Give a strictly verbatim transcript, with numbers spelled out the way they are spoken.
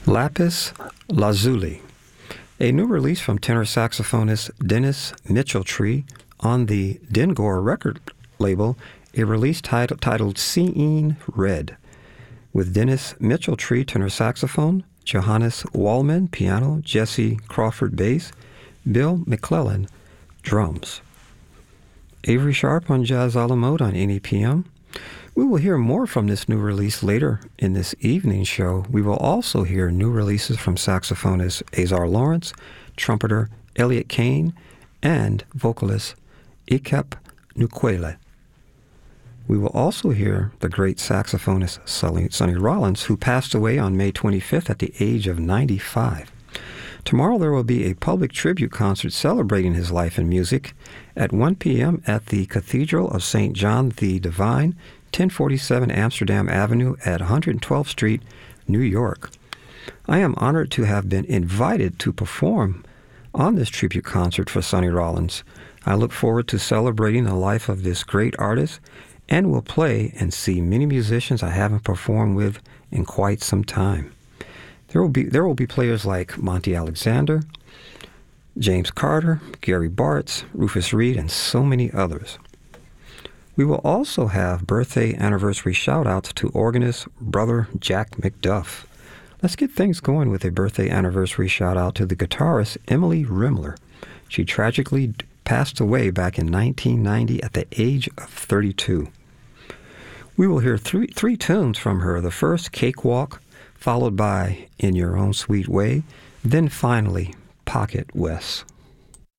Lapis Lazuli, a new release from tenor saxophonist Dennis Mitchell-Tree on the Dengor record label, a release title, titled Seeing Red, with Dennis Mitchell-Tree tenor saxophone, Johannes Wallman piano, Jesse Crawford bass, Bill McClellan drums. Avery Sharp on Jazz a la Mode on N E P M. We will hear more from this new release later in this evening show. We will also hear new releases from saxophonist Azar Lawrence, trumpeter Elliot Kane, and vocalist Ikep Nukwele. We will also hear the great saxophonist Sonny, Sonny Rollins, who passed away on May twenty-fifth at the age of ninety-five. Tomorrow there will be a public tribute concert celebrating his life and music at one p.m. at the Cathedral of Saint John the Divine, ten forty-seven Amsterdam Avenue at one hundred twelfth Street, New York. I am honored to have been invited to perform on this tribute concert for Sonny Rollins. I look forward to celebrating the life of this great artist and will play and see many musicians I haven't performed with in quite some time. There will be there will be players like Monty Alexander, James Carter, Gary Bartz, Rufus Reid, and so many others. We will also have birthday anniversary shout-outs to organist Brother Jack McDuff. Let's get things going with a birthday anniversary shout-out to the guitarist Emily Rimler. She tragically passed away back in nineteen ninety at the age of thirty-two. We will hear three, three tunes from her. The first, Cakewalk, followed by In Your Own Sweet Way, then finally, Pocket West.